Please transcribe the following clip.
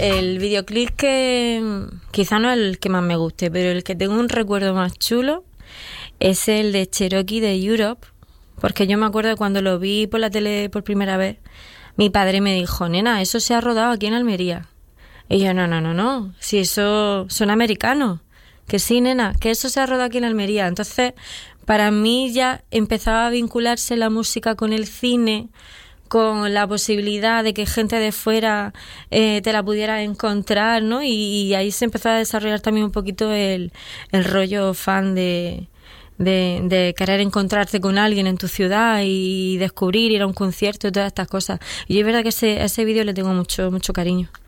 el videoclip que quizá no es el que más me guste, pero el que tengo un recuerdo más chulo es el de Cherokee de Europe, porque yo me acuerdo cuando lo vi por la tele por primera vez, mi padre me dijo, nena, eso se ha rodado aquí en Almería. Y yo, no, si eso son americanos. Que sí, nena, que eso se ha rodado aquí en Almería. Entonces, para mí ya empezaba a vincularse la música con el cine, con la posibilidad de que gente de fuera te la pudiera encontrar, ¿no? Y ahí se empezó a desarrollar también un poquito el rollo fan de querer encontrarte con alguien en tu ciudad y descubrir, ir a un concierto y todas estas cosas. Y es verdad que ese vídeo le tengo mucho cariño.